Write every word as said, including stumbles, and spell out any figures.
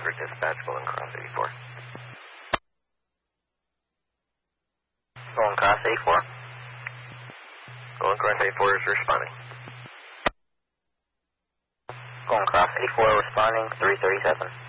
for dispatch, going cross eighty-four. Going cross eighty-four. Going cross eighty-four is responding. Going cross eighty-four responding, three thirty-seven.